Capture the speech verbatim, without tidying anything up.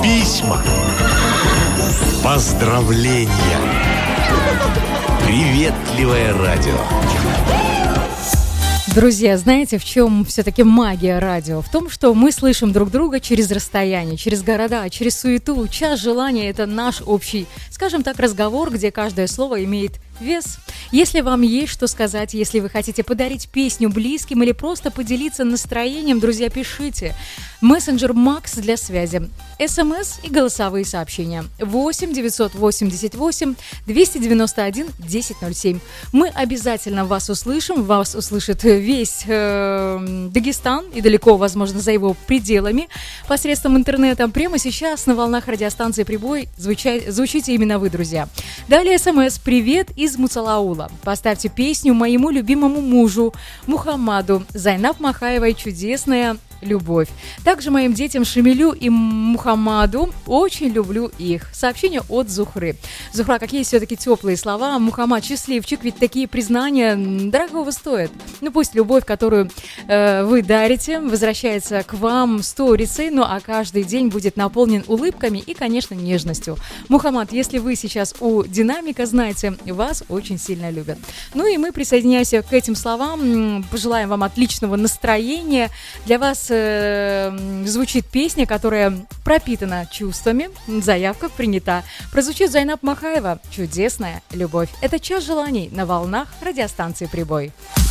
Письма, поздравления, приветливое радио. Друзья, знаете, в чем все-таки магия радио? В том, что мы слышим друг друга через расстояние, через города, через суету. Час желания – это наш общий, скажем так, разговор, где каждое слово имеет вес. Если вам есть что сказать, если вы хотите подарить песню близким или просто поделиться настроением, друзья, пишите. Мессенджер Макс для связи. СМС и голосовые сообщения. восемь девятьсот восемьдесят восемь двести девяносто один десять ноль семь. Мы обязательно вас услышим. Вас услышит весь э, Дагестан и далеко, возможно, за его пределами посредством интернета. Прямо сейчас на волнах радиостанции «Прибой» звуча, звучите именно вы, друзья. Далее СМС «Привет» из Муцалаула. Поставьте песню моему любимому мужу Мухаммаду Зайнаб Махаевой «Чудесная любовь». Также моим детям Шамилю и Мухаммаду, очень люблю их. Сообщение от Зухры. Зухра, какие все-таки теплые слова. Мухаммад, счастливчик, ведь такие признания дорогого стоят. Ну пусть любовь, которую э, вы дарите, возвращается к вам сторицей, ну а каждый день будет наполнен улыбками и, конечно, нежностью. Мухаммад, если вы сейчас у динамика, знаете, вас очень сильно любят. Ну и мы присоединяемся к этим словам. Пожелаем вам отличного настроения. Для вас звучит песня, которая пропитана чувствами. Заявка принята. Прозвучит Зайнаб Махаева «Чудесная любовь». Это час желаний на волнах радиостанции «Прибой».